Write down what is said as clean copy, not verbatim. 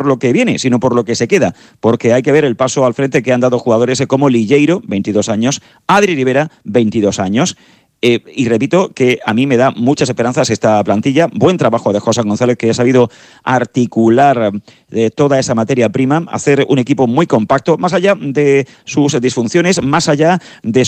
por lo que viene, sino por lo que se queda, porque hay que ver el paso al frente que han dado jugadores como Lilleiro, 22 años, Adri Rivera, 22 años. Y repito que a mí me da muchas esperanzas esta plantilla. Buen trabajo de José González, que ha sabido articular toda esa materia prima, hacer un equipo muy compacto, más allá de sus disfunciones, más allá de